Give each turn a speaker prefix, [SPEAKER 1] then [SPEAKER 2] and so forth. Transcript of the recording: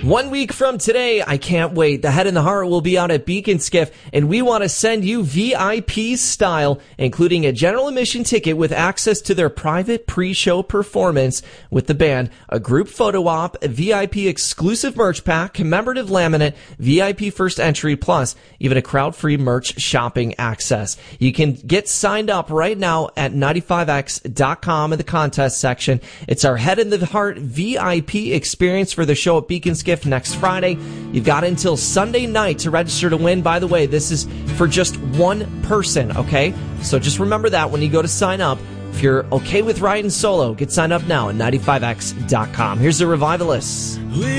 [SPEAKER 1] 1 week from today, I can't wait. The Head and the Heart will be out at Beacon Skiff, and we want to send you VIP style, including a general admission ticket with access to their private pre-show performance with the band, a group photo op, a VIP exclusive merch pack, commemorative laminate, VIP first entry, plus even a crowd-free merch shopping access. You can get signed up right now at 95x.com in the contest section. It's our Head and the Heart VIP experience for the show at Beacon Skiff next Friday. You've got until Sunday night to register to win. By the way, this is for just one person, okay? So just remember that when you go to sign up. If you're okay with riding solo, get signed up now at 95x.com. Here's the Revivalists.